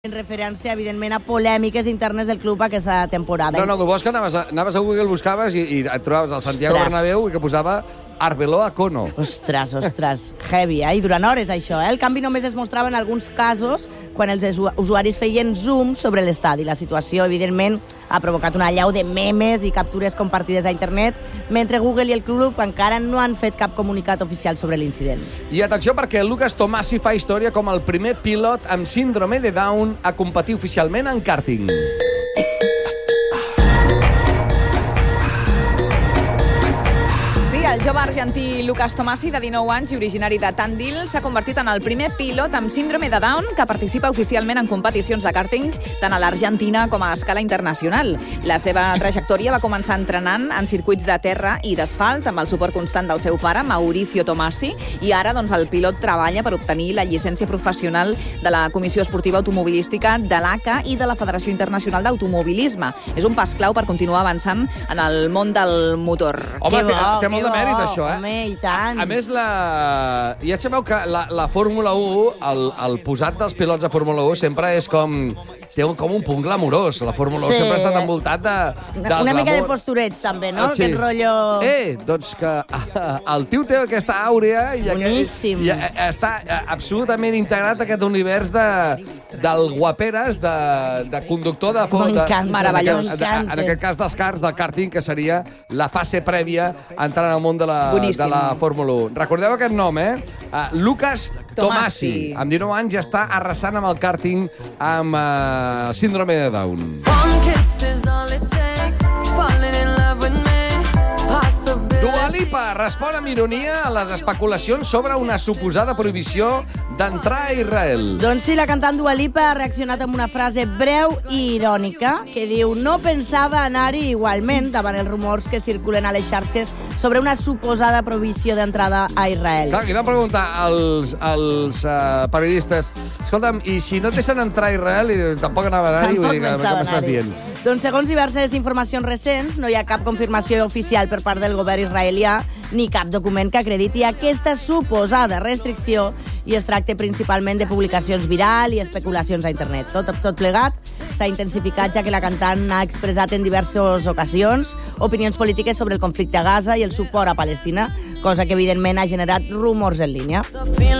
En referència, evidentment, a polèmiques internes del club aquesta temporada. No, el bo és que anaves a Google, buscaves i et trobaves al Santiago Bernabéu i que posava Arbeloa Cono. Ostres, heavy, I durant hores, això. El canvi només es mostrava en alguns casos quan els usuaris feien zoom sobre l'estadi. La situació, evidentment, ha provocat una allau de memes i captures compartides a internet, mentre Google i el club encara no han fet cap comunicat oficial sobre l'incident. I atenció, perquè Lucas Tomasi fa història com el primer pilot amb síndrome de Down a competir oficialment en kàrting. El jove argentí Lucas Tomasi, de 19 anys i originari de Tandil, s'ha convertit en el primer pilot amb síndrome de Down que participa oficialment en competicions de kàrting tant a l'Argentina com a escala internacional. La seva trajectòria va començar entrenant en circuits de terra i d'asfalt amb el suport constant del seu pare, Mauricio Tomasi, i ara el pilot treballa per obtenir la llicència professional de la Comissió Esportiva Automobilística de l'ACA i de la Federació Internacional d'Automobilisme. És un pas clau per continuar avançant en el món del motor. Home, té molt de mèrit, això, eh? Home, i tant. A més, ja sabeu que la Fórmula 1, el posat dels pilots de Fórmula 1 sempre és com... Té com un punt glamurós. La Fórmula 1 sempre ha estat envoltat de una mica de postureig, també, no? Sí. Aquest rotllo... Doncs que el tio té aquesta àurea i boníssim. està absolutament integrat a aquest univers del guaperes, de conductor de... M'encanta. Meravellós. En aquest cas dels karts, del kàrting, que seria la fase prèvia a entrar en el món de la Fórmula 1. Recordeu aquest nom, eh? Lucas Tomasi. Amb 19 anys ja està arrasant amb el kàrting amb síndrome de Down. Dua Lipa respon amb ironia a les especulacions sobre una suposada prohibició d'entrar a Israel. Doncs sí, la cantant Dua Lipa ha reaccionat amb una frase breu i irònica que diu: no pensava anar-hi igualment davant els rumors que circulen a les xarxes sobre una suposada prohibició d'entrada a Israel. Clar, li van preguntar als periodistes: escolta'm, i si no et deixen entrar a Israel? I tampoc anava a anar-hi, vull dir, què m'estàs dient? Doncs segons diverses informacions recents, no hi ha cap confirmació oficial per part del govern israelià ni cap document que acrediti aquesta suposada restricció i es tracta principalment de publicacions viral i especulacions a internet. Tot plegat s'ha intensificat ja que la cantant ha expressat en diverses ocasions opinions polítiques sobre el conflicte a Gaza i el suport a Palestina, cosa que evidentment ha generat rumors en línia.